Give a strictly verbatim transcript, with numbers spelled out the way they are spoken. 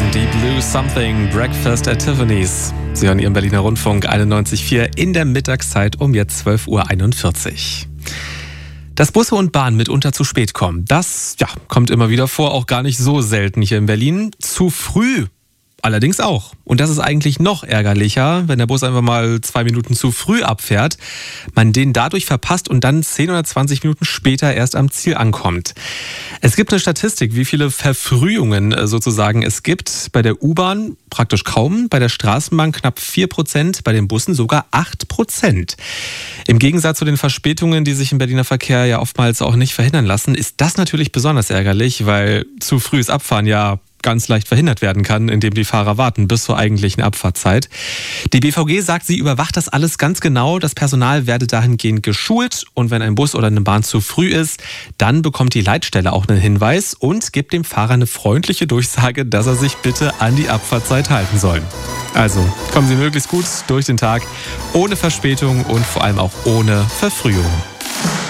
Deep Blue Something, Breakfast at Tiffany's. Sie hören Ihren Berliner Rundfunk einundneunzig Komma vier in der Mittagszeit um jetzt zwölf Uhr einundvierzig. Dass Busse und Bahnen mitunter zu spät kommen, das ja, kommt immer wieder vor, auch gar nicht so selten hier in Berlin. Zu früh allerdings auch. Und das ist eigentlich noch ärgerlicher, wenn der Bus einfach mal zwei Minuten zu früh abfährt, man den dadurch verpasst und dann zehn oder zwanzig Minuten später erst am Ziel ankommt. Es gibt eine Statistik, wie viele Verfrühungen sozusagen es gibt. Bei der U-Bahn praktisch kaum, bei der Straßenbahn knapp vier Prozent, bei den Bussen sogar acht Prozent. Im Gegensatz zu den Verspätungen, die sich im Berliner Verkehr ja oftmals auch nicht verhindern lassen, ist das natürlich besonders ärgerlich, weil zu frühes Abfahren ja ganz leicht verhindert werden kann, indem die Fahrer warten bis zur eigentlichen Abfahrtzeit. Die B V G sagt, sie überwacht das alles ganz genau. Das Personal werde dahingehend geschult und wenn ein Bus oder eine Bahn zu früh ist, dann bekommt die Leitstelle auch einen Hinweis und gibt dem Fahrer eine freundliche Durchsage, dass er sich bitte an die Abfahrtzeit halten soll. Also kommen Sie möglichst gut durch den Tag, ohne Verspätung und vor allem auch ohne Verfrühung.